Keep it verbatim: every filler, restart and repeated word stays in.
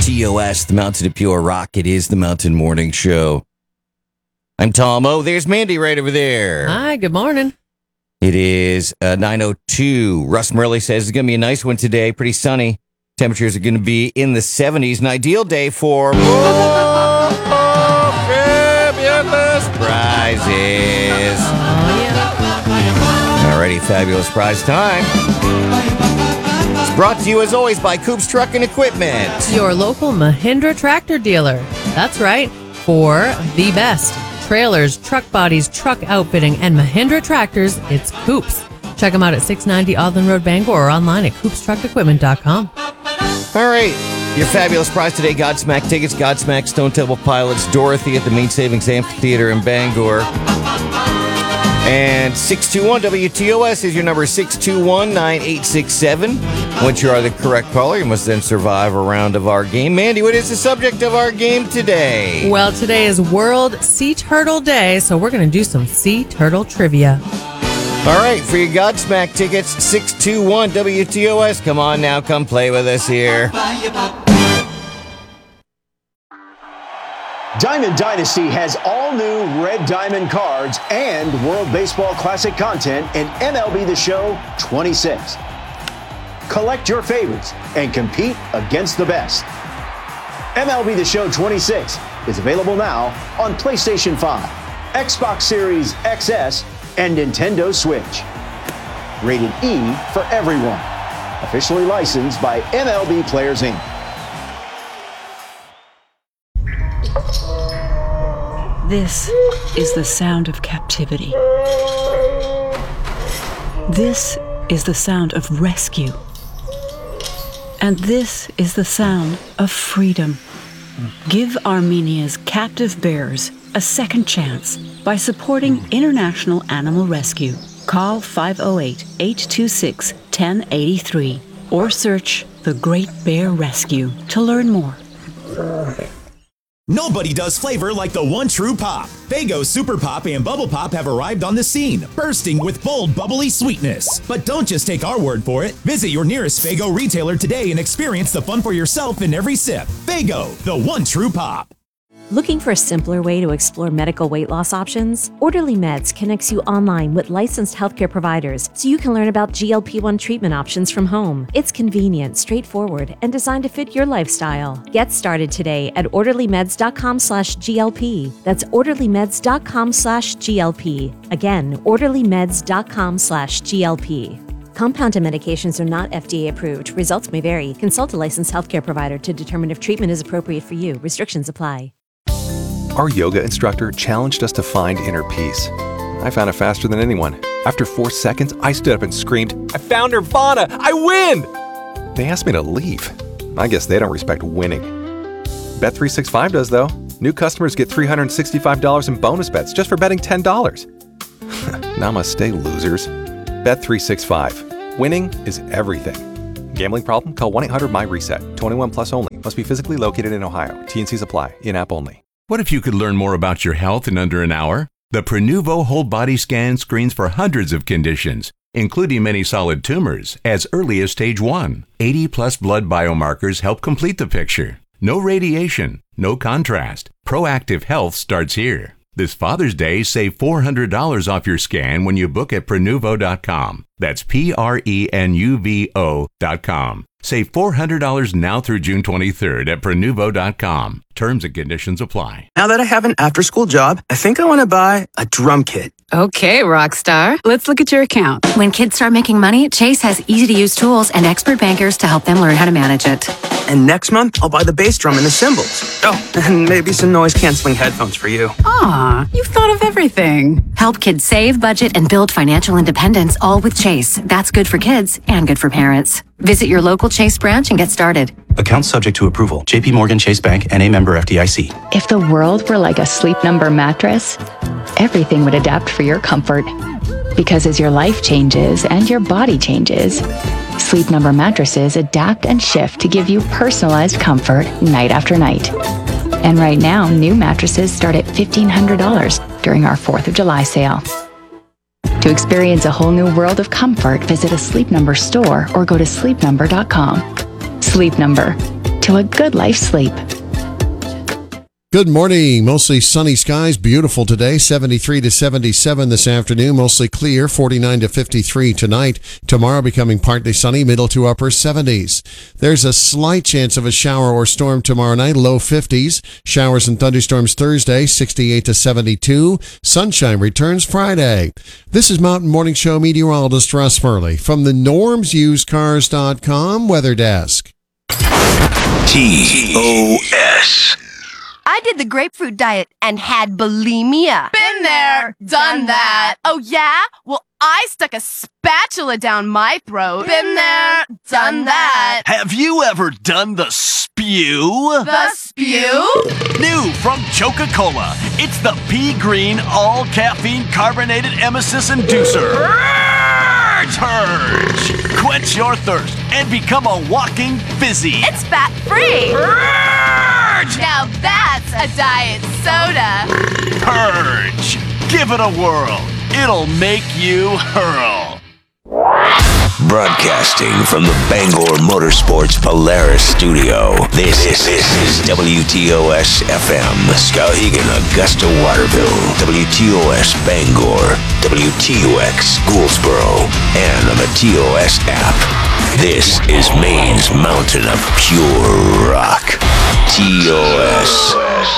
T O S, the Mountain of Pure Rock. It is the Mountain Morning Show. I'm Tom O. There's Mandy right over there. Hi, good morning. It is uh, nine oh two. Russ Murley says it's going to be a nice one today. Pretty sunny. Temperatures are going to be in the seventies. An ideal day for more fabulous prizes. Oh, yeah. Alrighty, fabulous prize time. It's brought to you, as always, by Coops Truck and Equipment. Your local Mahindra tractor dealer. That's right, for the best trailers, truck bodies, truck outfitting, and Mahindra tractors, it's Coops. Check them out at six ninety Alden Road, Bangor, or online at coops truck equipment dot com. All right, your fabulous prize today, Godsmack tickets, Godsmack, Stone Temple Pilots, Dorothy at the Main Savings Amphitheater in Bangor. And six two one W T O S is your number, six two one, nine eight six seven. Once you are the correct caller, you must then survive a round of our game. Mandy, what is the subject of our game today? Well, today is World Sea Turtle Day, so we're going to do some sea turtle trivia. All right, for your Godsmack tickets, six two one W T O S. Come on now, come play with us here. Diamond Dynasty has all new Red Diamond cards and World Baseball Classic content in M L B The Show twenty-six. Collect your favorites and compete against the best. M L B The Show twenty-six is available now on PlayStation five, Xbox Series X S, and Nintendo Switch. Rated E for everyone. Officially licensed by M L B Players Incorporated. This is the sound of captivity. This is the sound of rescue. And this is the sound of freedom. Give Armenia's captive bears a second chance by supporting International Animal Rescue. Call five oh eight, eight two six, one oh eight three or search The Great Bear Rescue to learn more. Nobody does flavor like the one true pop. Faygo Super Pop and Bubble Pop have arrived on the scene, bursting with bold, bubbly sweetness. But don't just take our word for it. Visit your nearest Faygo retailer today and experience the fun for yourself in every sip. Faygo, the one true pop. Looking for a simpler way to explore medical weight loss options? Orderly Meds connects you online with licensed healthcare providers so you can learn about G L P one treatment options from home. It's convenient, straightforward, and designed to fit your lifestyle. Get started today at orderlymeds.com slash GLP. That's orderlymeds.com slash GLP. Again, orderlymeds.com slash GLP. Compounded medications are not F D A approved. Results may vary. Consult a licensed healthcare provider to determine if treatment is appropriate for you. Restrictions apply. Our yoga instructor challenged us to find inner peace. I found it faster than anyone. After four seconds, I stood up and screamed, "I found Nirvana! I win!" They asked me to leave. I guess they don't respect winning. Bet three sixty-five does, though. New customers get three hundred sixty-five dollars in bonus bets just for betting ten dollars. Namaste, losers. Bet three sixty-five. Winning is everything. Gambling problem? Call one eight hundred my reset. twenty-one plus only. Must be physically located in Ohio. T and Cs apply. In-app only. What if you could learn more about your health in under an hour? The Prenuvo Whole Body Scan screens for hundreds of conditions, including many solid tumors, as early as stage one. eighty plus blood biomarkers help complete the picture. No radiation, no contrast. Proactive health starts here. This Father's Day, save four hundred dollars off your scan when you book at Prenuvo dot com. That's P R E N U V O dot com. Save four hundred dollars now through June twenty-third at Prenuvo dot com. Terms and conditions apply. Now that I have an after-school job, I think I want to buy a drum kit. Okay, rock star. Let's look at your account. When kids start making money, Chase has easy-to-use tools and expert bankers to help them learn how to manage it. And next month, I'll buy the bass drum and the cymbals. Oh, and maybe some noise-canceling headphones for you. Aw, you've thought of everything. Help kids save, budget, and build financial independence, all with Chase. That's good for kids and good for parents. Visit your local Chase branch and get started. Account subject to approval. J P Morgan Chase Bank and a member F D I C. If the world were like a Sleep Number mattress, everything would adapt for your comfort. Because as your life changes and your body changes, Sleep Number mattresses adapt and shift to give you personalized comfort night after night. And right now, new mattresses start at fifteen hundred dollars during our fourth of July sale. To experience a whole new world of comfort, visit a Sleep Number store or go to sleep number dot com. Sleep Number. to a good night's sleep. Good morning. Mostly sunny skies. Beautiful today. seventy-three to seventy-seven this afternoon. Mostly clear. forty-nine to fifty-three tonight. Tomorrow becoming partly sunny. Middle to upper seventies. There's a slight chance of a shower or storm tomorrow night. Low fifties. Showers and thunderstorms Thursday. sixty-eight to seventy-two. Sunshine returns Friday. This is Mountain Morning Show meteorologist Russ Furley from the norms used cars dot com weather desk. T O S I did the grapefruit diet and had bulimia. Been there, done that. Oh, yeah? Well, I stuck a spatula down my throat. Been there, done that. Have you ever done the spew? The spew? New from Coca-Cola. It's the Pea Green All-Caffeine Carbonated Emesis Inducer. Purge! Purge! Quench your thirst and become a walking fizzy. It's fat-free. Purge! Now that's a diet soda. Purge! Give it a whirl. It'll make you hurl. Broadcasting from the Bangor Motorsports Polaris studio, this, this, this is W T O S F M, Skowhegan, Augusta, Waterville, W T O S Bangor, W T O X Gouldsboro, and on the T O S app. This is Maine's mountain of pure rock. T O S.